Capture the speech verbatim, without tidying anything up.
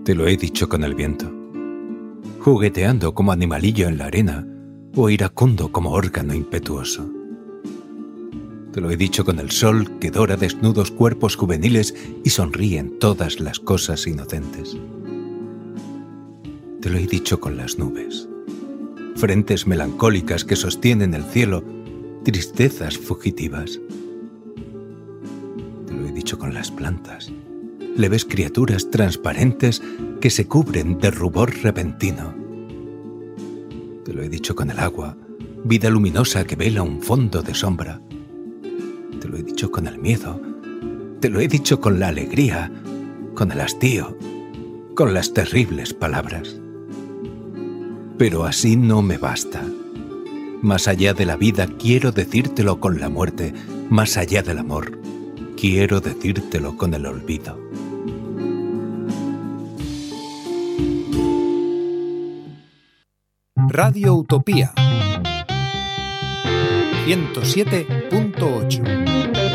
Te lo he dicho con el viento, jugueteando como animalillo en la arena o iracundo como órgano impetuoso. Te lo he dicho con el sol que dora desnudos cuerpos juveniles y sonríe en todas las cosas inocentes. Te lo he dicho con las nubes, frentes melancólicas que sostienen el cielo, tristezas fugitivas. Te lo he dicho con las plantas, leves criaturas transparentes que se cubren de rubor repentino. Te lo he dicho con el agua, vida luminosa que vela un fondo de sombra. Te lo he dicho con el miedo, te lo he dicho con la alegría, con el hastío, con las terribles palabras. Pero así no me basta. Más allá de la vida quiero decírtelo con la muerte, más allá del amor quiero decírtelo con el olvido. Radio Utopía ciento siete punto ocho